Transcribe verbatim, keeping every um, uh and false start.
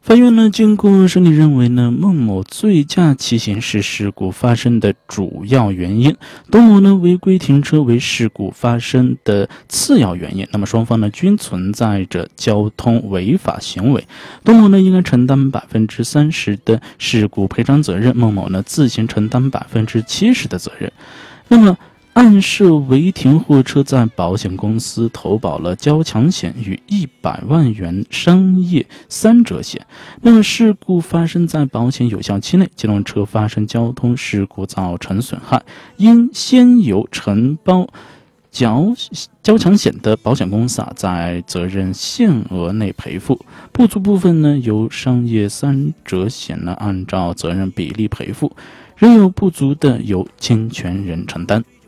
法院呢经过审理认为呢，孟某醉驾骑行是事故发生的主要原因，董某呢违规停车为事故发生的次要原因。那么双方呢均存在着交通违法行为，董某呢应该承担百分之三十的事故赔偿责任，孟某呢自行承担百分之七十的责任。那么案涉违停货车在保险公司投保了交强险与一百万元商业三者险。那么事故发生在保险有效期内，机动车发生交通事故造成损害，应先由承包交交强险的保险公司啊，在责任限额内赔付，不足部分呢由商业三者险呢按照责任比例赔付，仍有不足的由侵权人承担。